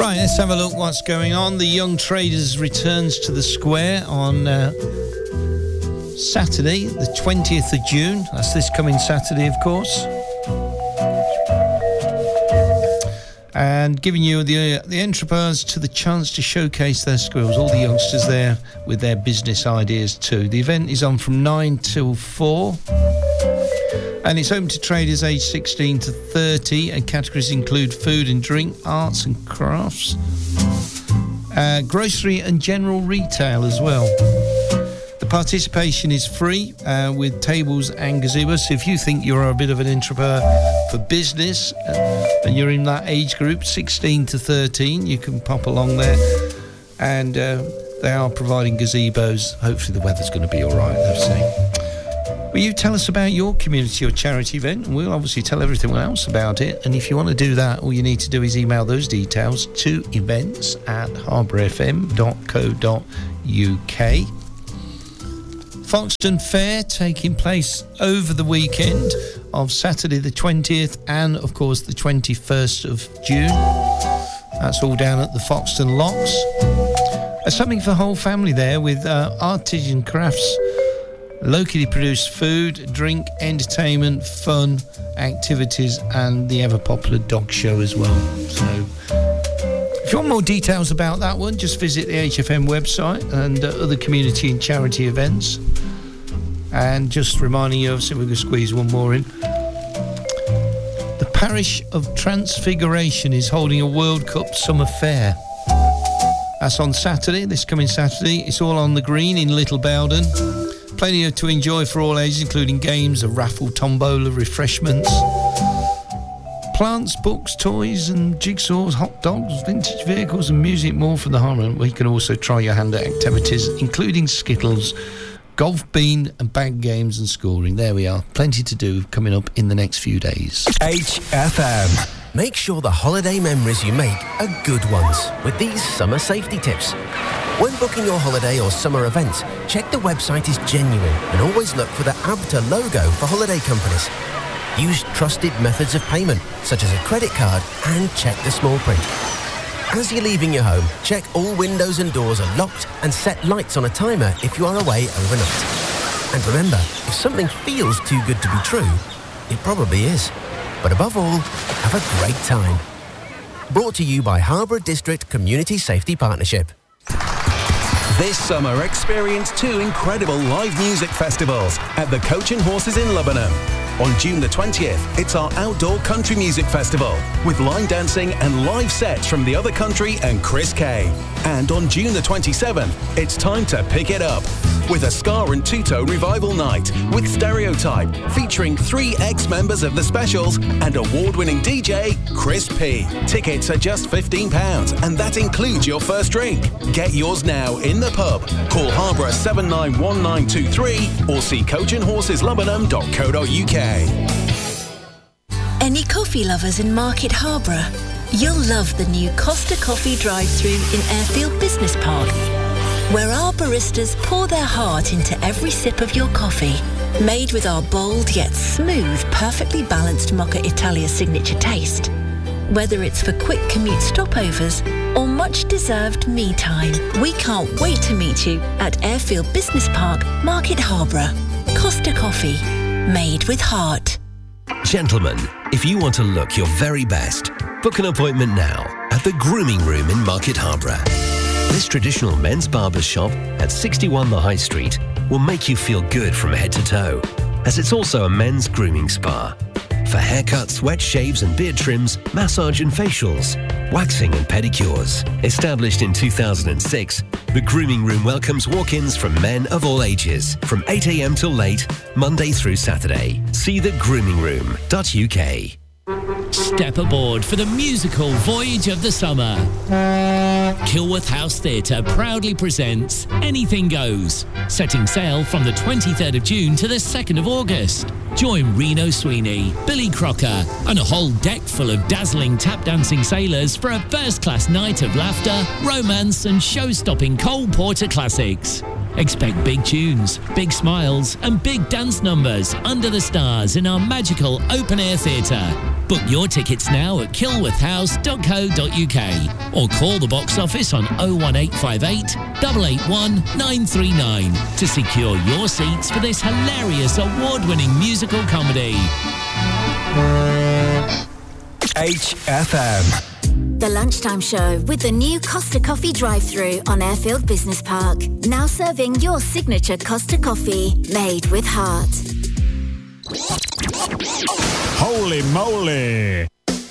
Right, let's have a look what's going on. The Young Traders returns to the square on Saturday, the 20th of June. That's this coming Saturday, of course. And giving you the entrepreneurs to the chance to showcase their skills. All the youngsters there with their business ideas too. The event is on from 9 till 4. And it's open to traders aged 16 to 30, and categories include food and drink, arts and crafts, grocery and general retail as well. The participation is free with tables and gazebos. So if you think you're a bit of an entrepreneur for business and you're in that age group, 16 to 13, you can pop along there. And they are providing gazebos. Hopefully the weather's going to be all right, they're saying. Will you tell us about your community or charity event? And we'll obviously tell everything else about it. And if you want to do that, all you need to do is email those details to events@harbourfm.co.uk. Foxton Fair taking place over the weekend of Saturday the 20th and, of course, the 21st of June. That's all down at the Foxton Locks. Something for the whole family there with artisan crafts, locally produced food, drink, entertainment, fun, activities, and the ever-popular dog show as well. So, if you want more details about that one, just visit the HFM website and other community and charity events. And just reminding you, see if we can squeeze one more in. The Parish of Transfiguration is holding a World Cup Summer Fair. That's on Saturday, this coming Saturday. It's all on the green in Little Bowden. Plenty to enjoy for all ages, including games, a raffle, tombola, refreshments, plants, books, toys and jigsaws, hot dogs, vintage vehicles and music, more for the harbour. Where you can also try your hand at activities, including skittles, golf, bean and bag games and scoring. There we are. Plenty to do coming up in the next few days. HFM. Make sure the holiday memories you make are good ones with these summer safety tips. When booking your holiday or summer events, check the website is genuine and always look for the ABTA logo for holiday companies. Use trusted methods of payment, such as a credit card, and check the small print. As you're leaving your home, check all windows and doors are locked and set lights on a timer if you are away overnight. And remember, if something feels too good to be true, it probably is. But above all, have a great time. Brought to you by Harbour District Community Safety Partnership. This summer, experience 2 incredible live music festivals at the Coach and Horses in Lubbock. On June the 20th, it's our outdoor country music festival with line dancing and live sets from The Other Country and Chris Kay. And on June the 27th, it's time to pick it up with a ska and two-tone revival night with Stereotype, featuring 3 ex-members of the Specials and award-winning DJ Chris P. Tickets are just £15 and that includes your first drink. Get yours now in the pub. Call Harborough 791923 or see coachandhorseslubbock.co.uk. Any coffee lovers in Market Harborough? You'll love the new Costa Coffee drive-thru in Airfield Business Park, where our baristas pour their heart into every sip of your coffee. Made with our bold yet smooth, perfectly balanced Mocha Italia signature taste. Whether it's for quick commute stopovers or much-deserved me time, we can't wait to meet you at Airfield Business Park, Market Harborough. Costa Coffee, made with heart. Gentlemen, if you want to look your very best, book an appointment now at the Grooming Room in Market Harborough. This traditional men's barber shop at 61 The High Street will make you feel good from head to toe, as it's also a men's grooming spa. For haircuts, wet shaves and beard trims, massage and facials, waxing and pedicures. Established in 2006, the Grooming Room welcomes walk-ins from men of all ages, from 8 a.m. till late, Monday through Saturday. See thegrooming.room.uk. Step aboard for the musical Voyage of the Summer. Kilworth House Theatre proudly presents Anything Goes, setting sail from the 23rd of June to the 2nd of August. Join Reno Sweeney, Billy Crocker, and a whole deck full of dazzling tap-dancing sailors for a first-class night of laughter, romance, and show-stopping Cole Porter classics. Expect big tunes, big smiles and big dance numbers under the stars in our magical open-air theatre. Book your tickets now at kilworthhouse.co.uk or call the box office on 01858 881 939 to secure your seats for this hilarious award-winning musical comedy. HFM. The Lunchtime Show with the new Costa Coffee drive-thru on Airfield Business Park. Now serving your signature Costa Coffee, made with heart. Holy moly!